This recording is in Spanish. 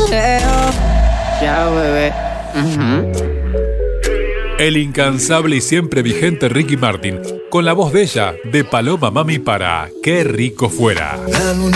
Ya, bebé. El incansable y siempre vigente Ricky Martin, con la voz de ella, de Paloma Mami para Qué rico fuera.